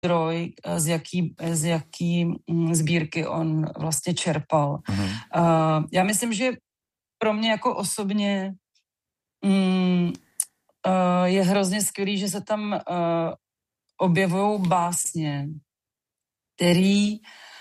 zdroj, z jaký sbírky on vlastně čerpal. Já myslím, že pro mě jako osobně je hrozně skvělý, že se tam objevují básně, který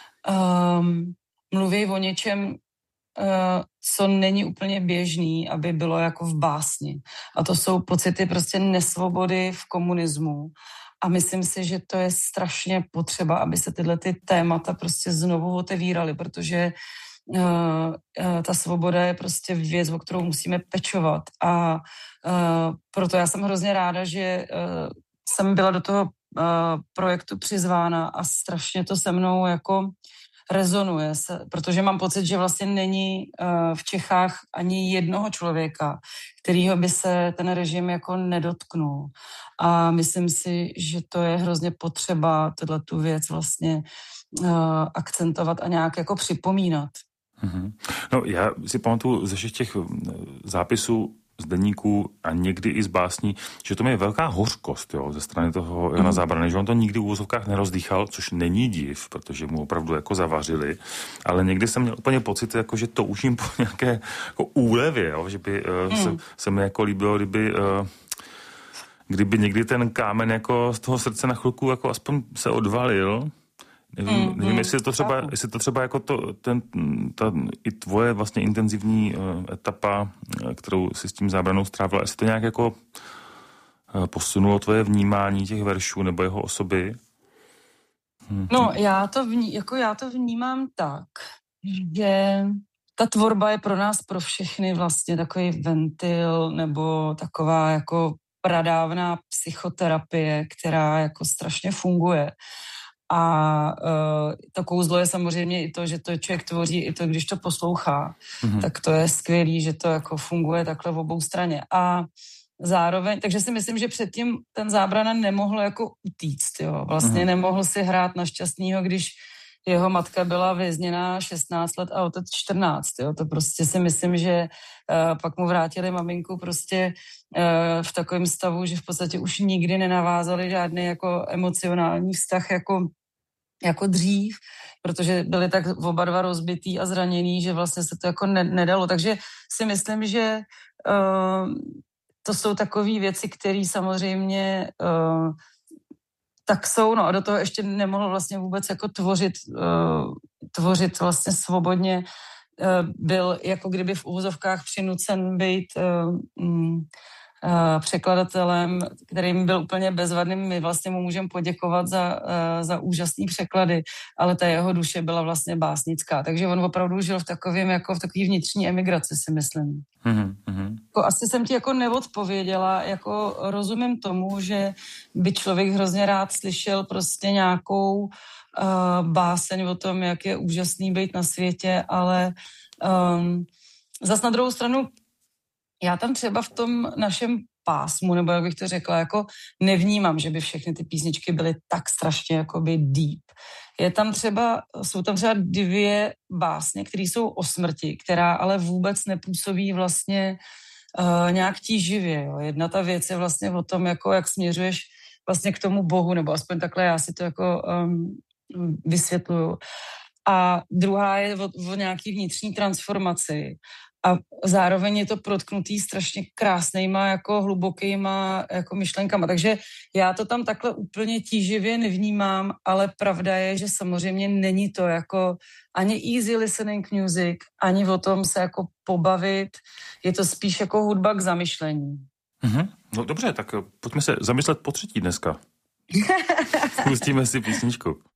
mluví o něčem, co není úplně běžný, aby bylo jako v básni. A to jsou pocity prostě nesvobody v komunismu. A myslím si, že to je strašně potřeba, aby se tyhle ty témata prostě znovu otevíraly, protože ta svoboda je prostě věc, o kterou musíme pečovat. A proto já jsem hrozně ráda, že jsem byla do toho projektu přizvána a strašně to se mnou jako rezonuje, protože mám pocit, že vlastně není v Čechách ani jednoho člověka, kterýho by se ten režim jako nedotknul. A myslím si, že to je hrozně potřeba tu věc vlastně akcentovat a nějak jako připomínat. No, já si pamatuju ze všech těch zápisů z deníků a někdy i z básní, že to je velká hořkost, jo, ze strany toho Jana Zábrany, že on to nikdy v úvozovkách nerozdýchal, což není div, protože mu opravdu jako zavařili, ale někdy jsem měl úplně pocit, jako, že to už jim po nějaké jako úlevě, jo, že by se mi jako líbilo, kdyby někdy ten kámen jako z toho srdce na chvilku jako aspoň se odvalil. Nevím, jestli to třeba jako i tvoje vlastně intenzivní etapa, kterou si s tím Zábranou strávila, jestli to nějak jako posunulo tvoje vnímání těch veršů nebo jeho osoby? No, já to vnímám tak, že ta tvorba je pro nás, pro všechny vlastně takový ventil nebo taková jako pradávná psychoterapie, která jako strašně funguje. A to kouzlo je samozřejmě i to, že to člověk tvoří, i to, když to poslouchá, tak to je skvělý, že to jako funguje takhle v obou straně. A zároveň, takže si myslím, že předtím ten Zábrana nemohl jako utíct, jo. Vlastně nemohl si hrát na šťastnýho, když jeho matka byla vězněná 16 let a otec 14, jo. To prostě si myslím, že pak mu vrátili maminku prostě v takovém stavu, že v podstatě už nikdy nenavázali žádný jako emocionální vztah jako dřív, protože byli tak oba dva rozbitý a zraněný, že vlastně se to jako nedalo. Takže si myslím, že to jsou takové věci, které samozřejmě tak jsou, no a do toho ještě nemohl vlastně vůbec jako tvořit vlastně svobodně. Byl jako kdyby v uvozovkách přinucen být překladatelem, kterým byl úplně bezvadným. My vlastně mu můžeme poděkovat za úžasný překlady, ale ta jeho duše byla vlastně básnická. Takže on opravdu žil v takové vnitřní emigraci, si myslím. Jako, asi jsem ti jako neodpověděla, jako rozumím tomu, že by člověk hrozně rád slyšel prostě nějakou báseň o tom, jak je úžasný být na světě, ale zas na druhou stranu já tam třeba v tom našem pásmu, nebo jak bych to řekla, jako nevnímám, že by všechny ty písničky byly tak strašně jakoby deep. Jsou tam třeba 2 básně, které jsou o smrti, která ale vůbec nepůsobí vlastně nějak tíživě. Jo. Jedna ta věc je vlastně o tom, jako jak směřuješ vlastně k tomu Bohu, nebo aspoň takhle já si to jako vysvětluju. A druhá je o nějaký vnitřní transformaci. A zároveň je to protknutý strašně krásnýma, jako hlubokýma jako myšlenkama. Takže já to tam takhle úplně tíživě nevnímám, ale pravda je, že samozřejmě není to jako ani easy listening music, ani o tom se jako pobavit. Je to spíš jako hudba k zamyšlení. No dobře, tak pojďme se zamyslet po třetí dneska. Pustíme si písničku.